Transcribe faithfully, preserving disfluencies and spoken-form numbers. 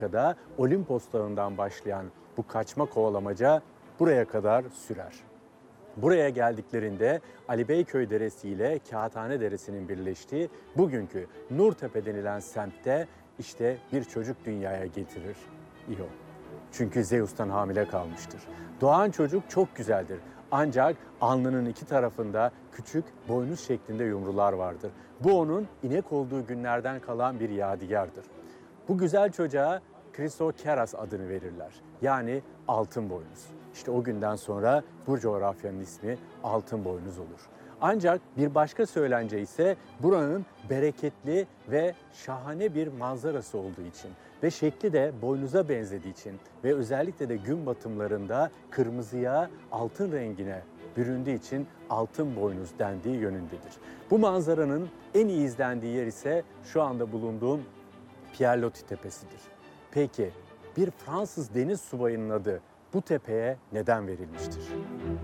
da Olimpos Dağı'ndan başlayan bu kaçma kovalamaca buraya kadar sürer. Buraya geldiklerinde Ali Beyköy Deresi ile Kağıthane Deresi'nin birleştiği bugünkü Nurtepe denilen semtte işte bir çocuk dünyaya getirir İho. Çünkü Zeus'tan hamile kalmıştır. Doğan çocuk çok güzeldir. Ancak alnının iki tarafında küçük boynuz şeklinde yumrular vardır. Bu onun inek olduğu günlerden kalan bir yadigardır. Bu güzel çocuğa Chrysokeras adını verirler. Yani altın boynuz. İşte o günden sonra bu coğrafyanın ismi altın boynuz olur. Ancak bir başka söylence ise buranın bereketli ve şahane bir manzarası olduğu için ve şekli de boynuza benzediği için ve özellikle de gün batımlarında kırmızıya, altın rengine büründüğü için altın boynuz dendiği yönündedir. Bu manzaranın en iyi izlendiği yer ise şu anda bulunduğum Pierre Loti Tepesi'dir. Peki bir Fransız deniz subayının adı bu tepeye neden verilmiştir?